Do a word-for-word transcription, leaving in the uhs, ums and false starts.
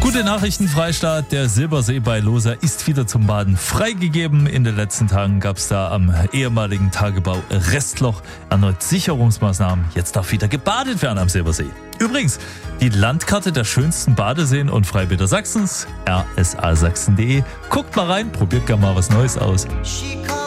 Gute Nachrichten, Freistaat. Der Silbersee bei Loser ist wieder zum Baden freigegeben. In den letzten Tagen gab es da am ehemaligen Tagebau Restloch erneut Sicherungsmaßnahmen. Jetzt darf wieder gebadet werden am Silbersee. Übrigens, die Landkarte der schönsten Badeseen und Freibäder Sachsens, r s a sachsen punkt d e. Guckt mal rein, probiert gerne mal was Neues aus.